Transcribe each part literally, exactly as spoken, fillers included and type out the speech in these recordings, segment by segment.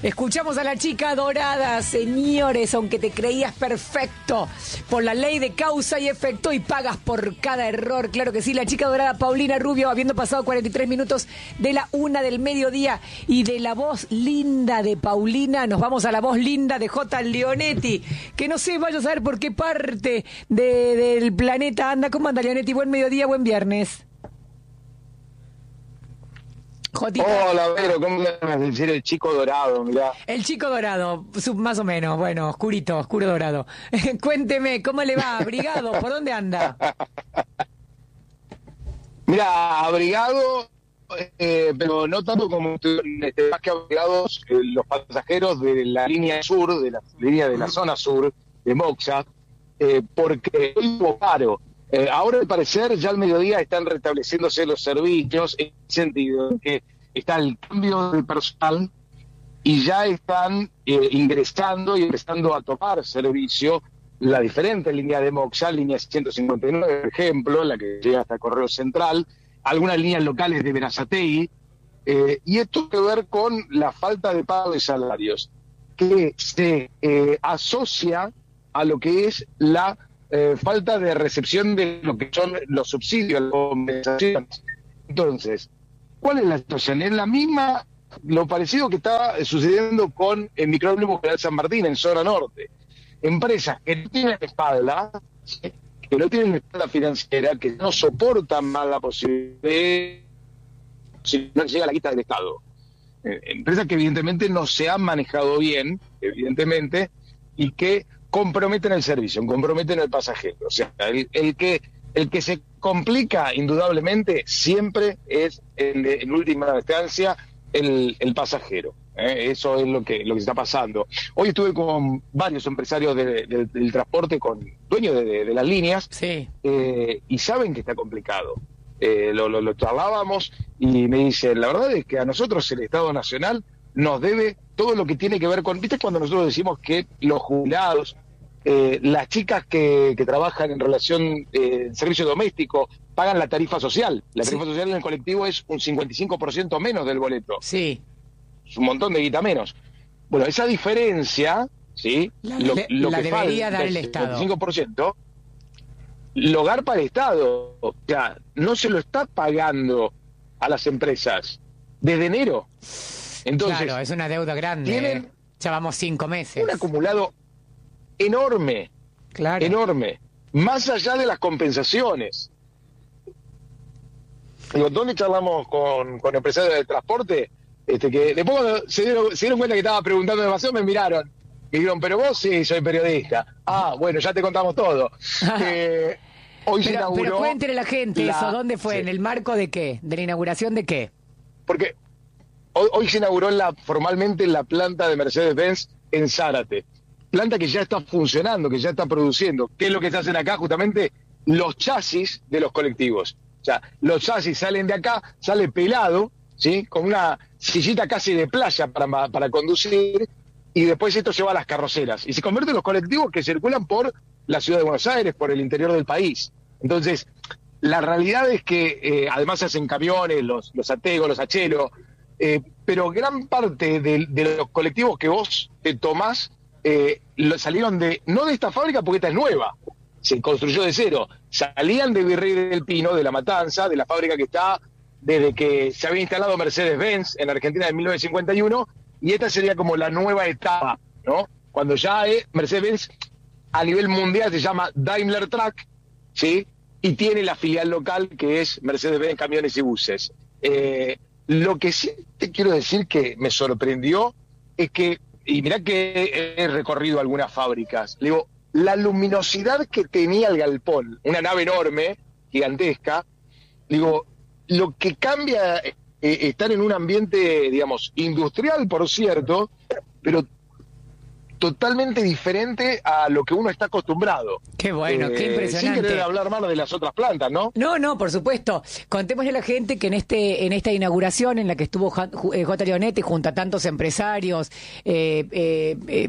Escuchamos a la chica dorada, señores, aunque te creías perfecto por la ley de causa y efecto y pagas por cada error. Claro que sí, la chica dorada Paulina Rubio, habiendo pasado cuarenta y tres minutos de la una del mediodía, y de la voz linda de Paulina nos vamos a la voz linda de J. Leonetti, que no sé, vaya a saber por qué parte de, del planeta anda. ¿Cómo anda, Leonetti? Buen mediodía, buen viernes. Jotita. Hola, Vero, ¿cómo le vas a decir el chico dorado? Mirá. El chico dorado, sub, más o menos, bueno, oscurito, oscuro dorado. Cuénteme, ¿cómo le va? Abrigado, ¿por dónde anda? Mira, abrigado, eh, pero no tanto como este, más que abrigados eh, los pasajeros de la línea sur, de la línea de la zona sur de Moxa, eh, porque hoy hubo paro. Eh, ahora, al parecer, ya al mediodía están restableciéndose los servicios, en el sentido de que está el cambio de personal y ya están eh, ingresando y empezando a tomar servicio la diferente línea de Moxa, línea ciento cincuenta y nueve, por ejemplo, la que llega hasta Correo Central, algunas líneas locales de Berazategui, eh, y esto tiene que ver con la falta de pago de salarios, que se eh, asocia a lo que es la Eh, falta de recepción de lo que son los subsidios, las compensaciones. Entonces, ¿cuál es la situación? Es la misma, lo parecido que está sucediendo con el micrófono General San Martín en zona norte. Empresas que no tienen espalda, que no tienen espalda financiera, que no soportan más la posibilidad de, si no llega la quita del Estado. Eh, empresas que evidentemente no se han manejado bien, evidentemente, y que comprometen el servicio, comprometen el pasajero. O sea, el, el que el que se complica indudablemente siempre es, el, en última instancia, el, el pasajero. ¿eh? Eso es lo que lo que está pasando. Hoy estuve con varios empresarios de, de, del transporte, con dueños de, de, de las líneas, sí. eh, y saben que está complicado. Eh, lo, lo, lo charlábamos y me dicen, la verdad es que a nosotros el Estado Nacional nos debe todo lo que tiene que ver con, ¿viste cuando nosotros decimos que los jubilados, eh, las chicas que, que trabajan en relación eh, en servicio doméstico, pagan la tarifa social? La tarifa sí. social en el colectivo es un cincuenta y cinco por ciento menos del boleto. Sí. Es un montón de guita menos. Bueno, esa diferencia, ¿sí? La, lo, le, lo la que debería falta, dar el el Estado. cincuenta y cinco por ciento, lo garpa el Estado. O sea, no se lo está pagando a las empresas desde enero. Entonces, claro, es una deuda grande. Tienen eh. Ya vamos cinco meses. un acumulado enorme, claro. enorme, más allá de las compensaciones. Digo, ¿dónde charlamos con, con empresarios de transporte? Este, que después cuando se dieron, se dieron cuenta que estaba preguntando demasiado, me miraron. Me dijeron, pero vos sí, soy periodista. Ah, bueno, ya te contamos todo. eh, hoy pero, se inauguró... Pero cuéntele a la gente la, eso, ¿dónde fue? Sí. ¿En el marco de qué? ¿De la inauguración de qué? Porque hoy, hoy se inauguró la, formalmente la planta de Mercedes-Benz en Zárate. Planta que ya está funcionando, que ya está produciendo. ¿Qué es lo que se hacen acá? Justamente los chasis de los colectivos. O sea, los chasis salen de acá, sale pelado, ¿sí? Con una sillita casi de playa para, para conducir, y después esto se va a las carroceras. Y se convierte en los colectivos que circulan por la ciudad de Buenos Aires, por el interior del país. Entonces, la realidad es que eh, además se hacen camiones, los, los Atego, los Achelo, eh, pero gran parte de, de los colectivos que vos te tomás eh, lo, salieron de, no de esta fábrica porque esta es nueva, se construyó de cero, salían de Virrey del Pino, de La Matanza, de la fábrica que está desde que se había instalado Mercedes-Benz en Argentina en mil novecientos cincuenta y uno, y esta sería como la nueva etapa, ¿no? Cuando ya eh, Mercedes-Benz a nivel mundial se llama Daimler Truck, ¿sí? Y tiene la filial local que es Mercedes-Benz Camiones y Buses. Eh, lo que sí te quiero decir que me sorprendió es que, y mirá que he recorrido algunas fábricas, le digo, la luminosidad que tenía el galpón, una nave enorme, gigantesca, digo, lo que cambia eh, estar en un ambiente, digamos, industrial, por cierto, pero totalmente diferente a lo que uno está acostumbrado. Qué bueno, eh, qué impresionante. Sin querer hablar mal de las otras plantas, ¿no? No, no, por supuesto. Contémosle a la gente que en este en esta inauguración en la que estuvo J. Leonetti junto a tantos empresarios, eh, eh, eh,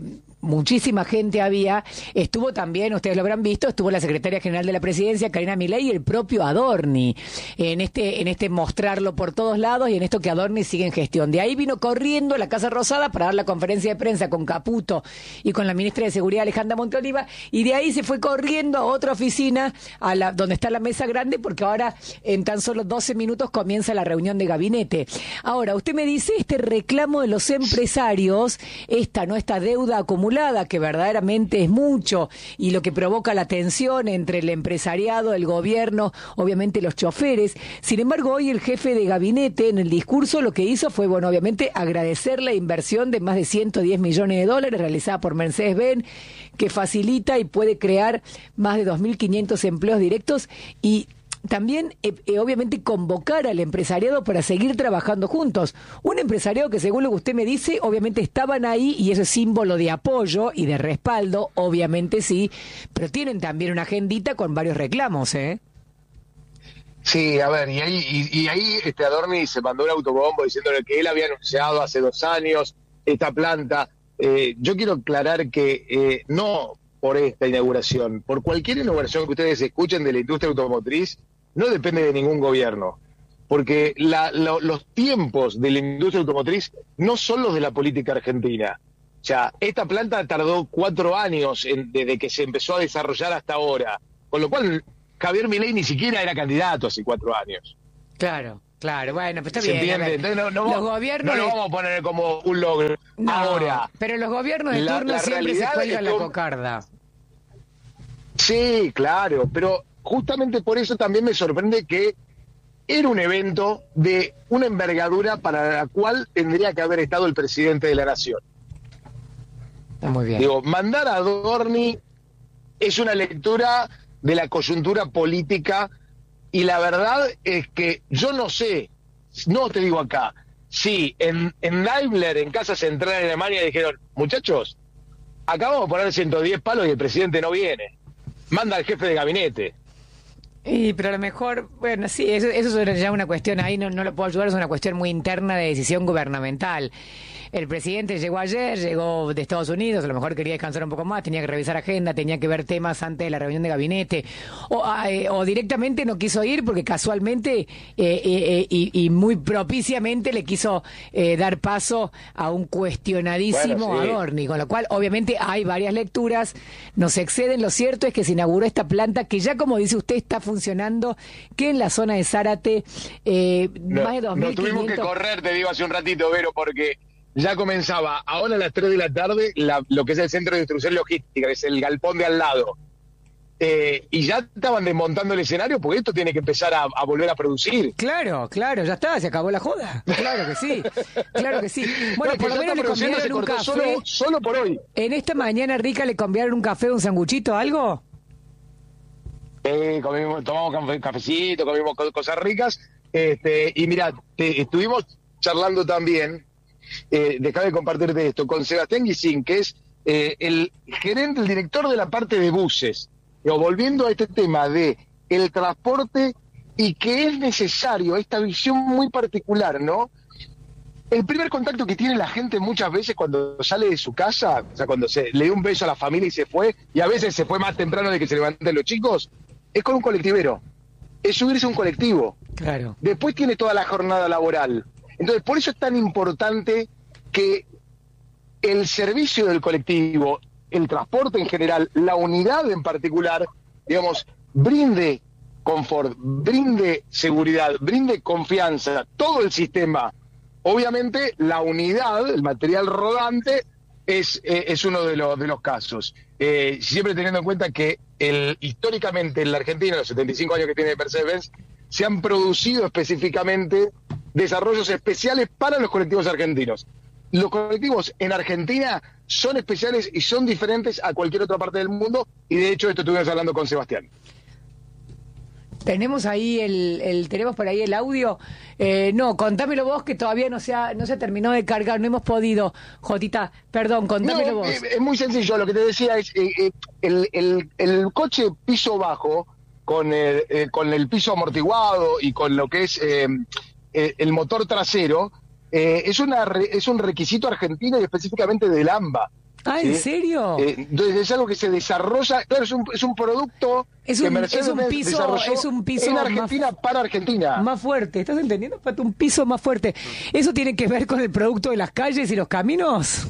muchísima gente había, estuvo también, ustedes lo habrán visto, estuvo la secretaria general de la presidencia, Karina Milei, y el propio Adorni, en este, en este mostrarlo por todos lados y en esto que Adorni sigue en gestión. De ahí vino corriendo a la Casa Rosada para dar la conferencia de prensa con Caputo y con la ministra de Seguridad, Alejandra Monteoliva, y de ahí se fue corriendo a otra oficina, a la, donde está la mesa grande, porque ahora en tan solo doce minutos comienza la reunión de gabinete. Ahora, usted me dice, este reclamo de los empresarios, esta, ¿no? Esta deuda acumulada, que verdaderamente es mucho, y lo que provoca la tensión entre el empresariado, el gobierno, obviamente los choferes. Sin embargo, hoy el jefe de gabinete en el discurso lo que hizo fue, bueno, obviamente agradecer la inversión de más de ciento diez millones de dólares realizada por Mercedes-Benz, que facilita y puede crear más de dos mil quinientos empleos directos, y también, eh, eh, obviamente, convocar al empresariado para seguir trabajando juntos. Un empresariado que, según lo que usted me dice, obviamente estaban ahí, y eso es símbolo de apoyo y de respaldo, obviamente sí, pero tienen también una agendita con varios reclamos, ¿eh? Sí, a ver, y ahí, y, y ahí este Adorni se mandó un autobombo diciéndole que él había anunciado hace dos años esta planta. Eh, yo quiero aclarar que eh, no por esta inauguración, por cualquier inauguración que ustedes escuchen de la industria automotriz, no depende de ningún gobierno, porque la, lo, los tiempos de la industria automotriz no son los de la política argentina. O sea, esta planta tardó cuatro años en, desde que se empezó a desarrollar hasta ahora, con lo cual Javier Milei ni siquiera era candidato hace cuatro años. Claro, claro, bueno, pues está ¿Se bien. entiende? Entonces no, no, los vamos, gobiernos no lo vamos a poner como un logro no, ahora. Pero los gobiernos de la, turno la siempre se cuelgan la un... cocarda. Sí, claro, pero justamente por eso también me sorprende que era un evento de una envergadura para la cual tendría que haber estado el presidente de la Nación. Está muy bien. Digo, mandar a Adorni es una lectura de la coyuntura política, y la verdad es que yo no sé, no te digo acá, si en, en Daimler, en Casa Central en Alemania, dijeron, muchachos, acabamos de poner ciento diez palos y el presidente no viene. Manda al jefe de gabinete. Y, pero a lo mejor, bueno, sí, eso, eso es ya una cuestión, ahí no, no lo puedo ayudar, es una cuestión muy interna de decisión gubernamental. El presidente llegó ayer, llegó de Estados Unidos, a lo mejor quería descansar un poco más, tenía que revisar agenda, tenía que ver temas antes de la reunión de gabinete, o, eh, o directamente no quiso ir porque casualmente eh, eh, y, y muy propiciamente le quiso eh, dar paso a un cuestionadísimo bueno, sí. Adorni, con lo cual obviamente hay varias lecturas, nos exceden. Lo cierto es que se inauguró esta planta que ya, como dice usted, está funcionando, que en la zona de Zárate eh, no, más de dos mil quinientos... No tuvimos que correr, te digo hace un ratito, Vero, porque ya comenzaba ahora a las tres de la tarde la, lo que es el centro de distribución logística, que es el galpón de al lado. Eh, y ya estaban desmontando el escenario porque esto tiene que empezar a, a volver a producir. Claro, claro, ya está, se acabó la joda. Claro que sí, claro que sí. Bueno, no, por lo menos le convidaron un café. Solo, solo por hoy. En esta mañana rica le convidaron un café, un sanguchito, algo. Eh, comimos, tomamos cafe, cafecito, comimos cosas ricas. Este, y mira, te, estuvimos charlando también. Eh, déjame compartirte esto, con Sebastián Guisín, que es eh, el gerente, el director de la parte de buses. Digo, volviendo a este tema de el transporte y que es necesario esta visión muy particular, ¿no? El primer contacto que tiene la gente muchas veces cuando sale de su casa, o sea, cuando se le dio un beso a la familia y se fue, y a veces se fue más temprano de que se levanten los chicos, es con un colectivero, es subirse a un colectivo. Claro. Después tiene toda la jornada laboral. Entonces, por eso es tan importante que el servicio del colectivo, el transporte en general, la unidad en particular, digamos, brinde confort, brinde seguridad, brinde confianza, todo el sistema. Obviamente, la unidad, el material rodante, es, eh, es uno de los, de los casos. Eh, siempre teniendo en cuenta que el, históricamente en la Argentina, los setenta y cinco años que tiene Mercedes-Benz, se han producido específicamente desarrollos especiales para los colectivos argentinos. Los colectivos en Argentina son especiales y son diferentes a cualquier otra parte del mundo, y de hecho esto estuvimos hablando con Sebastián. Tenemos ahí el, el tenemos por ahí el audio. Eh, no, contámelo vos, que todavía no se ha, no se terminó de cargar, no hemos podido. Jotita, perdón, contámelo no, vos. Es, es muy sencillo, lo que te decía es eh, eh, el, el, el coche piso bajo con el, eh, con el piso amortiguado y con lo que es eh, eh, el motor trasero, eh, es una re, es un requisito argentino y específicamente del AMBA. Ah, ¿sí? ¿en serio? Eh, entonces es algo que se desarrolla, claro, es un, es un producto es que un, Mercedes es un piso, desarrolló es un piso en Argentina más, para Argentina. Más fuerte, ¿estás entendiendo, Pato? Un piso más fuerte. ¿Eso tiene que ver con el producto de las calles y los caminos?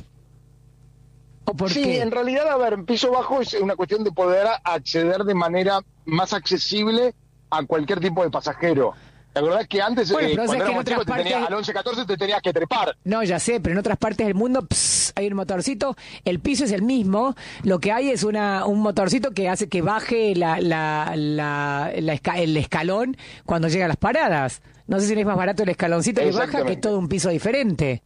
¿O por sí, qué? En realidad, a ver, piso bajo es una cuestión de poder acceder de manera más accesible a cualquier tipo de pasajero. La verdad es que antes, bueno, eh, pero cuando es que éramos chicos, partes... te tenía, al once catorce te tenías que trepar. No, ya sé, pero en otras partes del mundo pss, hay un motorcito, el piso es el mismo, lo que hay es una un motorcito que hace que baje la, la, la, la esca, el escalón cuando llega a las paradas. No sé si no es más barato el escaloncito que baja que todo un piso diferente.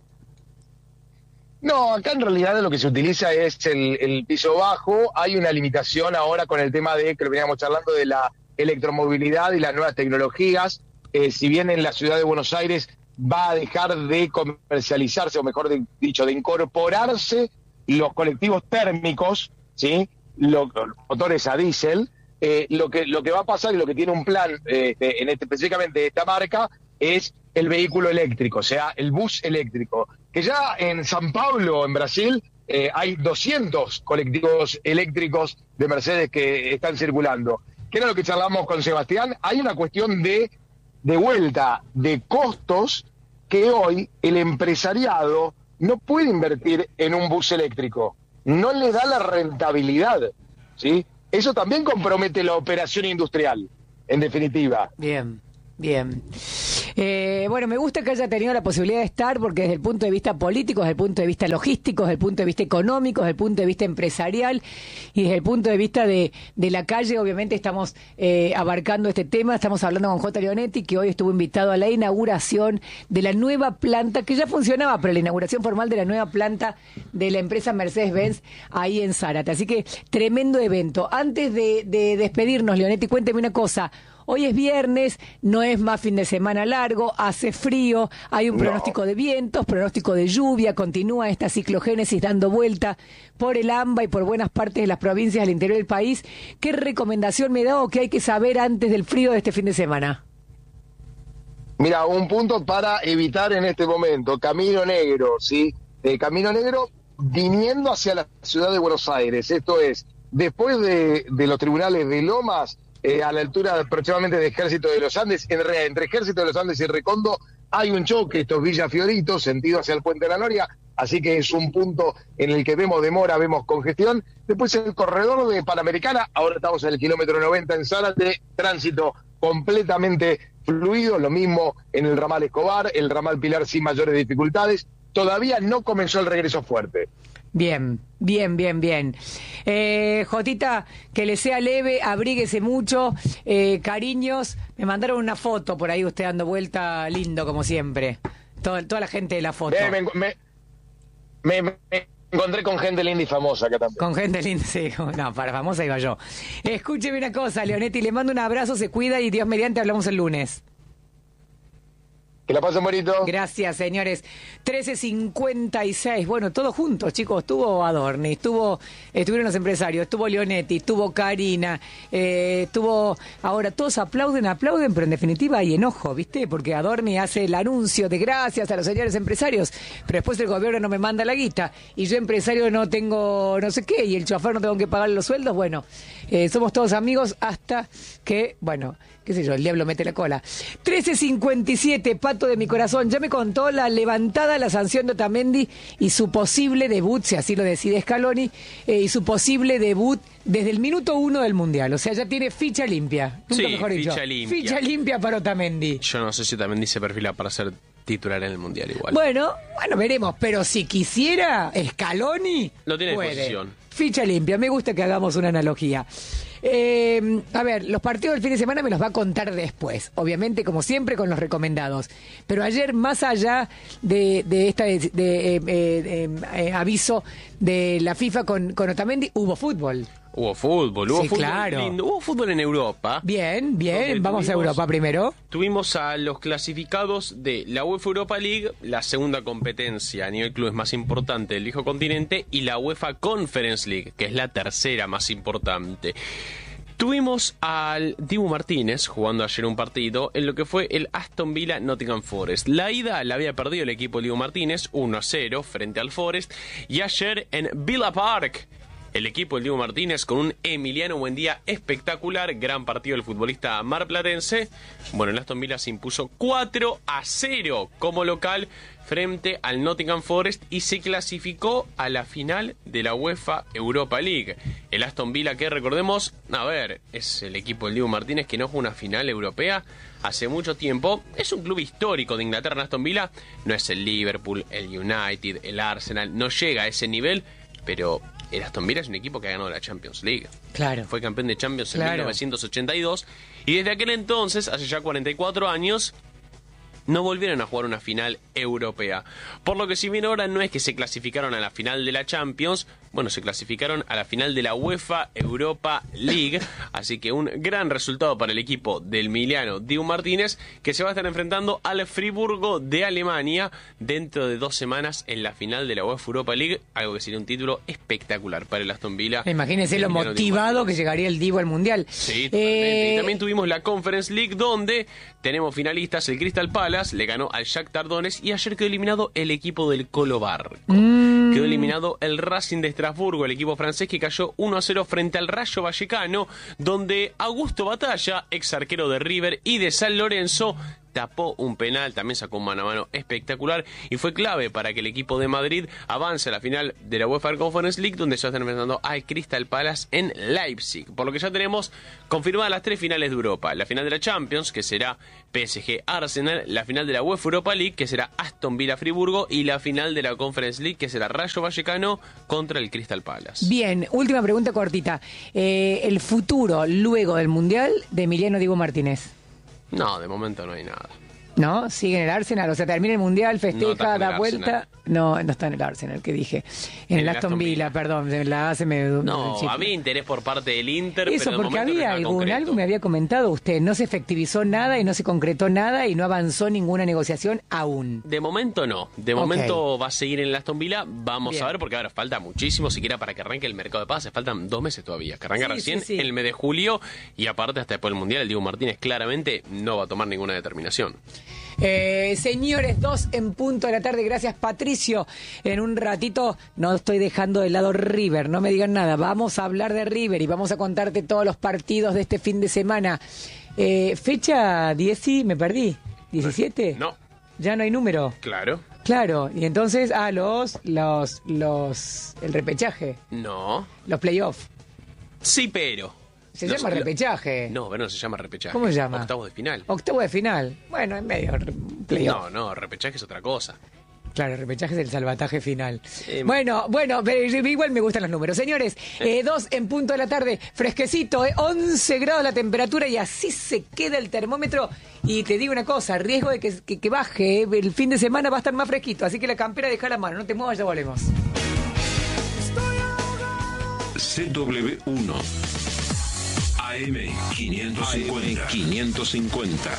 No, acá en realidad lo que se utiliza es el, el piso bajo. Hay una limitación ahora con el tema de, que lo veníamos charlando, de la electromovilidad y las nuevas tecnologías. Eh, si bien en la ciudad de Buenos Aires va a dejar de comercializarse, o mejor de, dicho, de incorporarse los colectivos térmicos, ¿sí? Los, los motores a diésel, eh, lo que lo que va a pasar y lo que tiene un plan, eh, en este, específicamente de esta marca, es el vehículo eléctrico, o sea, el bus eléctrico, que ya en San Pablo, en Brasil, eh, hay doscientos colectivos eléctricos de Mercedes que están circulando. ¿Qué era lo que charlamos con Sebastián? Hay una cuestión de de vuelta de costos que hoy el empresariado no puede invertir en un bus eléctrico, no le da la rentabilidad, ¿sí? Eso también compromete la operación industrial, en definitiva. Bien, bien. Eh, bueno, me gusta que haya tenido la posibilidad de estar, porque desde el punto de vista político, desde el punto de vista logístico, desde el punto de vista económico, desde el punto de vista empresarial y desde el punto de vista de, de la calle, obviamente estamos eh, abarcando este tema. Estamos hablando con J. Leonetti, que hoy estuvo invitado a la inauguración de la nueva planta, que ya funcionaba, pero la inauguración formal de la nueva planta de la empresa Mercedes-Benz ahí en Zárate. Así que tremendo evento. Antes de, de despedirnos, Leonetti, cuénteme una cosa. Hoy es viernes, no es más fin de semana largo, hace frío, hay un no. pronóstico de vientos, pronóstico de lluvia, continúa esta ciclogénesis dando vuelta por el AMBA y por buenas partes de las provincias del interior del país. ¿Qué recomendación me da o qué hay que saber antes del frío de este fin de semana? Mira, un punto para evitar en este momento, Camino Negro, ¿sí? Eh, Camino Negro viniendo hacia la ciudad de Buenos Aires, esto es, después de, de los tribunales de Lomas, Eh, a la altura aproximadamente de Ejército de los Andes, en realidad, entre Ejército de los Andes y Recondo hay un choque, esto es Villa Fiorito, sentido hacia el Puente de la Noria, así que es un punto en el que vemos demora, vemos congestión. Después el corredor de Panamericana, ahora estamos en el kilómetro noventa en Zárate, tránsito completamente fluido, lo mismo en el ramal Escobar, el ramal Pilar sin mayores dificultades, todavía no comenzó el regreso fuerte. Bien, bien, bien, bien. Eh, Jotita, que le sea leve, abríguese mucho, eh, cariños. Me mandaron una foto por ahí, usted dando vuelta, lindo como siempre. Todo, toda la gente de la foto. Eh, me, me, me, me encontré con gente linda y famosa acá también. Con gente linda, sí. No, para famosa iba yo. Escúcheme una cosa, Leonetti, le mando un abrazo, se cuida y Dios mediante hablamos el lunes. Que la pasen bonito. Gracias, señores. trece cincuenta y seis. Bueno, todos juntos, chicos. Estuvo Adorni, estuvo, estuvieron los empresarios, estuvo Leonetti, estuvo Karina, eh, estuvo... Ahora todos aplauden, aplauden, pero en definitiva hay enojo, ¿viste? Porque Adorni hace el anuncio de gracias a los señores empresarios, pero después el gobierno no me manda la guita y yo empresario no tengo no sé qué y el chofer no tengo que pagarle los sueldos. Bueno, eh, somos todos amigos hasta que, bueno... qué sé yo, el diablo mete la cola. trece cincuenta y siete, Pato de mi corazón. Ya me contó la levantada, la sanción de Otamendi y su posible debut, si así lo decide Scaloni, eh, y su posible debut desde el minuto uno del Mundial. O sea, ya tiene ficha limpia. Nunca sí, mejor dicho. ficha limpia. Ficha limpia para Otamendi. Yo no sé si Otamendi se perfila para ser titular en el Mundial igual. Bueno, bueno, veremos. Pero si quisiera, Scaloni lo tiene puede. en posición. Ficha limpia. Me gusta que hagamos una analogía. Eh, a ver, los partidos del fin de semana me los va a contar después, obviamente como siempre con los recomendados, pero ayer más allá de, de esta de, de, eh, eh, eh, aviso de la FIFA con, con Otamendi, hubo fútbol. Hubo fútbol, hubo sí, fútbol claro. lindo. Hubo fútbol en Europa. Bien, bien, vamos tuvimos, a Europa primero. Tuvimos a los clasificados de la UEFA Europa League, la segunda competencia a nivel clubes más importante del viejo continente, y la UEFA Conference League, que es la tercera más importante. Tuvimos al Dibu Martínez jugando ayer un partido en lo que fue el Aston Villa Nottingham Forest. La ida la había perdido el equipo de Dibu Martínez uno a cero frente al Forest, y ayer en Villa Park el equipo del Dibu Martínez con un Emiliano Buendía espectacular, gran partido del futbolista marplatense. Bueno, el Aston Villa se impuso cuatro a cero como local frente al Nottingham Forest y se clasificó a la final de la UEFA Europa League. El Aston Villa, que recordemos, a ver, es el equipo del Dibu Martínez que no juega una final europea hace mucho tiempo. Es un club histórico de Inglaterra, en Aston Villa. No es el Liverpool, el United, el Arsenal, no llega a ese nivel, pero el Aston Villa es un equipo que ha ganado la Champions League. Claro. Fue campeón de Champions en Claro. mil novecientos ochenta y dos y desde aquel entonces, hace ya cuarenta y cuatro años, no volvieron a jugar una final europea. Por lo que si bien ahora no es que se clasificaron a la final de la Champions, bueno, se clasificaron a la final de la UEFA Europa League. Así que un gran resultado para el equipo del emiliano Dibu Martínez, que se va a estar enfrentando al Friburgo de Alemania dentro de dos semanas en la final de la UEFA Europa League. Algo que sería un título espectacular para el Aston Villa. Imagínense lo motivado que llegaría el Dibu al Mundial. Sí, totalmente. Eh, Y también tuvimos la Conference League, donde tenemos finalistas. El Crystal Palace le ganó al Shakhtar Donetsk y ayer quedó eliminado el equipo del Colo Barco. Mm. Quedó eliminado el Racing de Estrasburgo, el equipo francés, que cayó uno a cero frente al Rayo Vallecano, donde Augusto Batalla, ex arquero de River y de San Lorenzo, tapó un penal, también sacó un mano a mano espectacular y fue clave para que el equipo de Madrid avance a la final de la UEFA Conference League, donde se va a estar enfrentando al Crystal Palace en Leipzig. Por lo que ya tenemos confirmadas las tres finales de Europa: la final de la Champions, que será P S G Arsenal; la final de la UEFA Europa League, que será Aston Villa Friburgo; y la final de la Conference League, que será Rayo Vallecano contra el Crystal Palace. Bien, última pregunta cortita. Eh, el futuro luego del Mundial de Emiliano Dibu Martínez. No, de momento no hay nada. ¿No? Sigue en el Arsenal, o sea, termina el Mundial, No festeja, está en da el vuelta. Arsenal. No, no está en el Arsenal, que dije. En, En el el Aston Aston Villa, Villa. perdón, la hace me... No, sí. había interés por parte del Inter, Eso, pero de porque momento no había está algún, concreto. algo me había comentado usted, no se efectivizó nada y no se concretó nada y no avanzó ninguna negociación aún. De momento no, de Ok. momento va a seguir en el Aston Villa, vamos Bien. a ver, porque ahora falta muchísimo, siquiera para que arranque el mercado de pases, faltan dos meses todavía, que arranca Sí, recién sí, sí. en el mes de julio, y aparte hasta después del Mundial, el Dibu Martínez claramente no va a tomar ninguna determinación. Eh, señores, dos en punto de la tarde, gracias Patricio. En un ratito no estoy dejando de lado River, no me digan nada, vamos a hablar de River y vamos a contarte todos los partidos de este fin de semana. Eh, fecha diez, me perdí, diecisiete. No, Ya no hay número. claro, Claro, y entonces, ah, los, los, los, el repechaje, no, los playoffs. sí pero. Se No, llama lo- repechaje. No, pero no se llama repechaje. ¿Cómo se llama? Octavos de final. Octavo de final. Bueno, en medio, re- playoff. No, no, repechaje es otra cosa. Claro, el repechaje es el salvataje final. Eh, bueno, bueno, pero igual me gustan los números. Señores, eh, dos en punto de la tarde, fresquecito, eh, once grados la temperatura y así se queda el termómetro. Y te digo una cosa, riesgo de que, que- que baje, eh, el fin de semana va a estar más fresquito, así que la campera deja la mano, no te muevas, ya volvemos. C W uno A M quinientos cincuenta.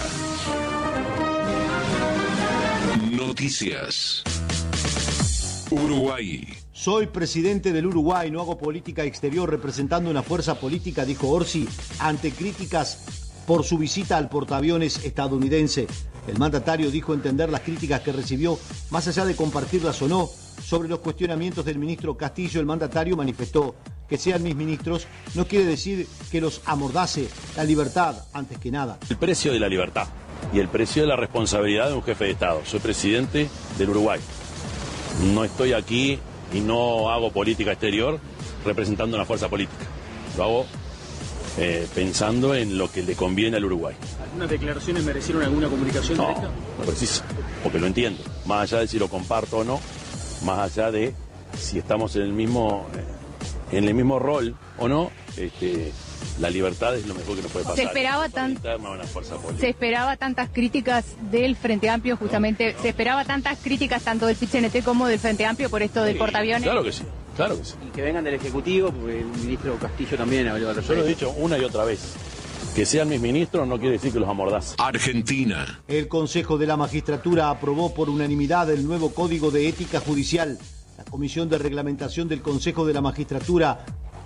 Noticias. Uruguay. Soy presidente del Uruguay, no hago política exterior representando una fuerza política, dijo Orsi, ante críticas por su visita al portaaviones estadounidense. El mandatario dijo entender las críticas que recibió, más allá de compartirlas o no. Sobre los cuestionamientos del ministro Castillo, el mandatario manifestó que sean mis ministros no quiere decir que los amordace, la libertad antes que nada. El precio de la libertad y el precio de la responsabilidad de un jefe de Estado. Soy presidente del Uruguay. No estoy aquí y no hago política exterior representando una fuerza política. Lo hago eh, pensando en lo que le conviene al Uruguay. ¿Algunas declaraciones merecieron alguna comunicación No, directa? no precisa, porque lo entiendo. Más allá de si lo comparto o no, más allá de si estamos en el mismo, eh, en el mismo rol o no, este, la libertad es lo mejor que nos puede pasar. Se esperaba Es para tan- interna una fuerza política. Se esperaba tantas críticas del Frente Amplio, justamente, se esperaba tantas críticas tanto del P I C N T como del Frente Amplio por esto del Sí, portaaviones. Claro que sí, claro que sí. Y que vengan del Ejecutivo, porque el ministro Castillo también habló al Yo lo he respecto. dicho una y otra vez. Que sean mis ministros no quiere decir que los amordace. Argentina. El Consejo de la Magistratura aprobó por unanimidad el nuevo Código de Ética Judicial. La Comisión de Reglamentación del Consejo de la Magistratura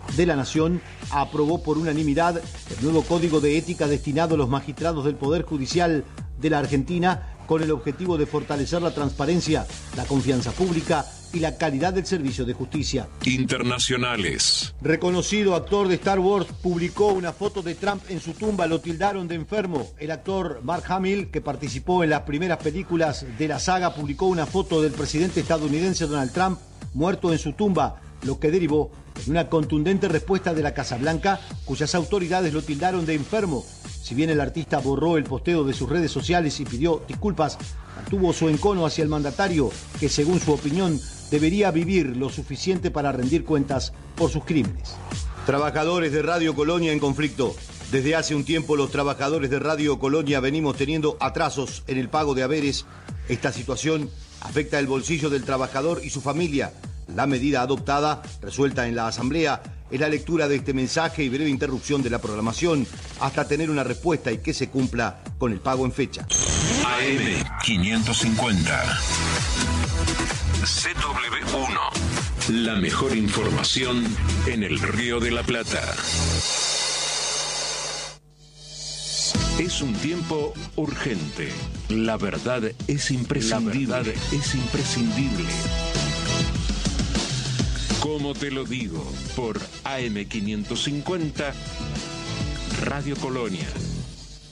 de la Nación aprobó por unanimidad el nuevo código de ética destinado a los magistrados del Poder Judicial de la Argentina, con el objetivo de fortalecer la transparencia, la confianza pública y la calidad del servicio de justicia. Internacionales. Reconocido actor de Star Wars publicó una foto de Trump en su tumba, lo tildaron de enfermo. El actor Mark Hamill, que participó en las primeras películas de la saga, publicó una foto del presidente estadounidense Donald Trump muerto en su tumba, lo que derivó en una contundente respuesta de la Casa Blanca, cuyas autoridades lo tildaron de enfermo. Si bien el artista borró el posteo de sus redes sociales y pidió disculpas, mantuvo su encono hacia el mandatario, que según su opinión debería vivir lo suficiente para rendir cuentas por sus crímenes. Trabajadores de Radio Colonia en conflicto. Desde hace un tiempo los trabajadores de Radio Colonia venimos teniendo atrasos en el pago de haberes. Esta situación afecta el bolsillo del trabajador y su familia. La medida adoptada, resuelta en la Asamblea, es la lectura de este mensaje y breve interrupción de la programación hasta tener una respuesta y que se cumpla con el pago en fecha. A M quinientos cincuenta. C W uno. La mejor información en el Río de la Plata. Es un tiempo urgente. La verdad es imprescindible. La verdad es imprescindible. Como te lo digo, por A M quinientos cincuenta, Radio Colonia.